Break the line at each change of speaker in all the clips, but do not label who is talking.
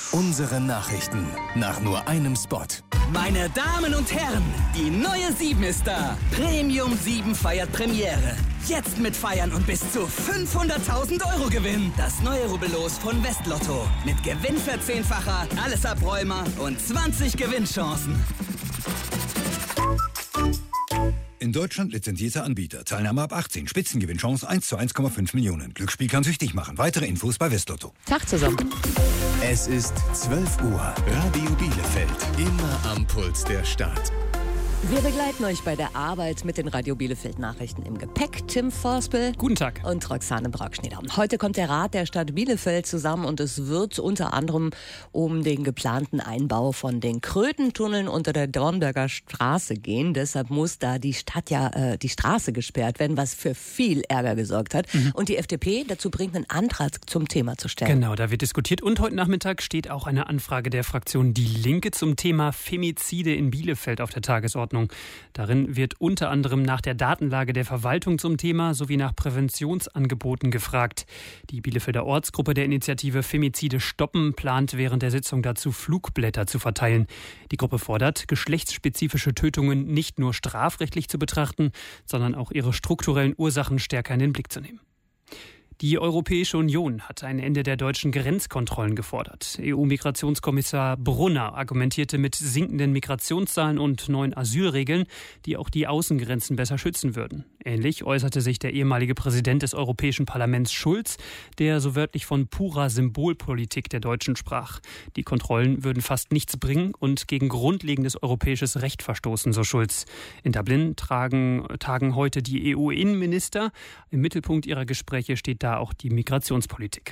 Unsere Nachrichten nach nur einem Spot.
Meine Damen und Herren, die neue 7 ist da. Premium 7 feiert Premiere. Jetzt mit Feiern und bis zu 500.000 € Gewinn. Das neue Rubbellos von Westlotto. Mit Gewinnverzehnfacher, alles Abräumer und 20 Gewinnchancen.
In Deutschland lizenzierter Anbieter. Teilnahme ab 18. Spitzengewinnchance 1 zu 1,5 Millionen. Glücksspiel kann süchtig machen. Weitere Infos bei Westlotto.
Tag zusammen.
Es ist 12 Uhr. Radio Bielefeld. Immer am Puls der Stadt.
Wir begleiten euch bei der Arbeit mit den Radio Bielefeld Nachrichten im Gepäck. Tim Forspel.
Guten Tag.
Und Roxane Brackschneider. Heute kommt der Rat der Stadt Bielefeld zusammen und es wird unter anderem um den geplanten Einbau von den Krötentunneln unter der Dornberger Straße gehen. Deshalb muss da die Stadt die Straße gesperrt werden, was für viel Ärger gesorgt hat. Und die FDP dazu bringt einen Antrag zum Thema zu stellen.
Genau, da wird diskutiert. Und heute Nachmittag steht auch eine Anfrage der Fraktion Die Linke zum Thema Femizide in Bielefeld auf der Tagesordnung. Darin wird unter anderem nach der Datenlage der Verwaltung zum Thema sowie nach Präventionsangeboten gefragt. Die Bielefelder Ortsgruppe der Initiative Femizide stoppen plant während der Sitzung dazu Flugblätter zu verteilen. Die Gruppe fordert, geschlechtsspezifische Tötungen nicht nur strafrechtlich zu betrachten, sondern auch ihre strukturellen Ursachen stärker in den Blick zu nehmen. Die Europäische Union hat ein Ende der deutschen Grenzkontrollen gefordert. EU-Migrationskommissar Brunner argumentierte mit sinkenden Migrationszahlen und neuen Asylregeln, die auch die Außengrenzen besser schützen würden. Ähnlich äußerte sich der ehemalige Präsident des Europäischen Parlaments Schulz, der so wörtlich von purer Symbolpolitik der Deutschen sprach. Die Kontrollen würden fast nichts bringen und gegen grundlegendes europäisches Recht verstoßen, so Schulz. In Dublin tagen heute die EU-Innenminister. Im Mittelpunkt ihrer Gespräche steht da auch die Migrationspolitik.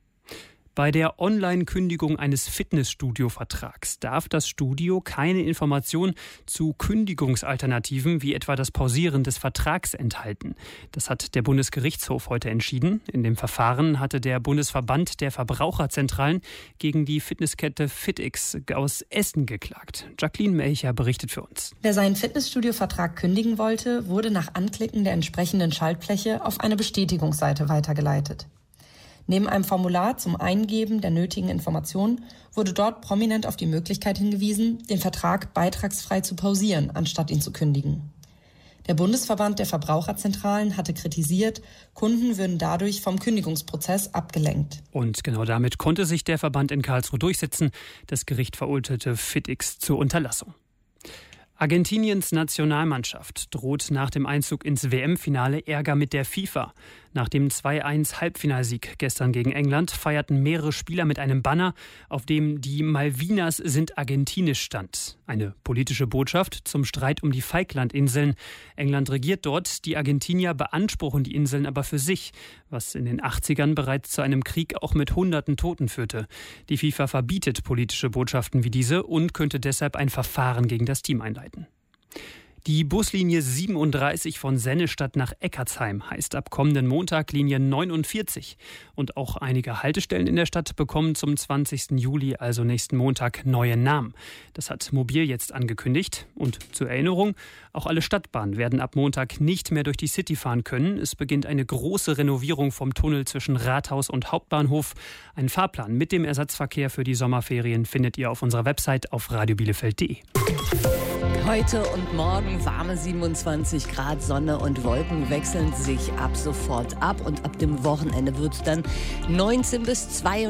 Bei der Online-Kündigung eines Fitnessstudio-Vertrags darf das Studio keine Information zu Kündigungsalternativen wie etwa das Pausieren des Vertrags enthalten. Das hat der Bundesgerichtshof heute entschieden. In dem Verfahren hatte der Bundesverband der Verbraucherzentralen gegen die Fitnesskette FitX aus Essen geklagt. Jacqueline Melcher berichtet für uns.
Wer seinen Fitnessstudio-Vertrag kündigen wollte, wurde nach Anklicken der entsprechenden Schaltfläche auf eine Bestätigungsseite weitergeleitet. Neben einem Formular zum Eingeben der nötigen Informationen wurde dort prominent auf die Möglichkeit hingewiesen, den Vertrag beitragsfrei zu pausieren, anstatt ihn zu kündigen. Der Bundesverband der Verbraucherzentralen hatte kritisiert, Kunden würden dadurch vom Kündigungsprozess abgelenkt.
Und genau damit konnte sich der Verband in Karlsruhe durchsetzen. Das Gericht verurteilte FitX zur Unterlassung. Argentiniens Nationalmannschaft droht nach dem Einzug ins WM-Finale Ärger mit der FIFA. Nach dem 2-1-Halbfinalsieg gestern gegen England feierten mehrere Spieler mit einem Banner, auf dem die Malvinas sind argentinisch stand. Eine politische Botschaft zum Streit um die Falklandinseln. England regiert dort, die Argentinier beanspruchen die Inseln aber für sich, was in den 80ern bereits zu einem Krieg auch mit Hunderten Toten führte. Die FIFA verbietet politische Botschaften wie diese und könnte deshalb ein Verfahren gegen das Team einleiten. Die Buslinie 37 von Sennestadt nach Eckartsheim heißt ab kommenden Montag Linie 49. Und auch einige Haltestellen in der Stadt bekommen zum 20. Juli, also nächsten Montag, neue Namen. Das hat Mobil jetzt angekündigt. Und zur Erinnerung, auch alle Stadtbahnen werden ab Montag nicht mehr durch die City fahren können. Es beginnt eine große Renovierung vom Tunnel zwischen Rathaus und Hauptbahnhof. Einen Fahrplan mit dem Ersatzverkehr für die Sommerferien findet ihr auf unserer Website auf radiobielefeld.de.
Heute und morgen warme 27 Grad, Sonne und Wolken wechseln sich ab sofort ab. Und ab dem Wochenende wird es dann 19 bis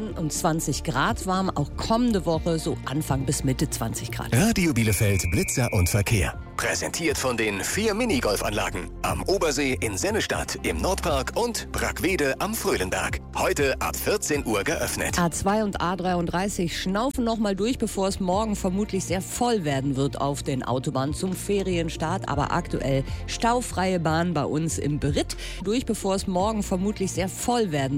22 Grad warm. Auch kommende Woche so Anfang bis Mitte 20 Grad.
Radio Bielefeld Blitzer und Verkehr. Präsentiert von den 4 Minigolfanlagen. Am Obersee in Sennestadt, im Nordpark und Brackwede am Fröhlenberg. Heute ab 14 Uhr geöffnet.
A2 und A33 schnaufen nochmal durch, bevor es morgen vermutlich sehr voll werden wird auf den Autobahnen zum Ferienstart. Aber aktuell staufreie Bahn bei uns im Beritt. Durch, bevor es morgen vermutlich sehr voll werden